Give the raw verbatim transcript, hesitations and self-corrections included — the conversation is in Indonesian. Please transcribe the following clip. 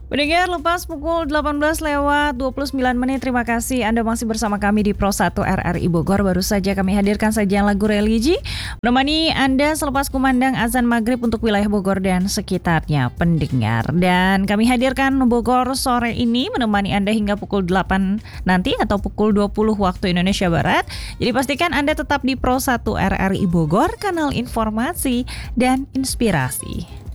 Pendengar, lepas pukul delapan belas lewat dua puluh sembilan menit, terima kasih Anda masih bersama kami di Pro satu R R I Bogor. Baru saja kami hadirkan sajian lagu religi menemani Anda selepas kumandang azan maghrib untuk wilayah Bogor dan sekitarnya, pendengar. Dan kami hadirkan Bogor sore ini menemani Anda hingga pukul delapan nanti atau pukul dua puluh waktu Indonesia Barat. Jadi pastikan Anda tetap di Pro satu R R I Bogor, kanal informasi dan inspirasi.